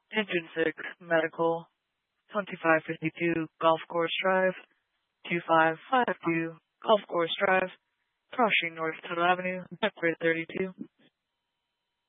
Engine 6, Medical, 2552 Golf Course Drive, 2552 Golf Course Drive, crossing North Tuttle Avenue, Grid 32.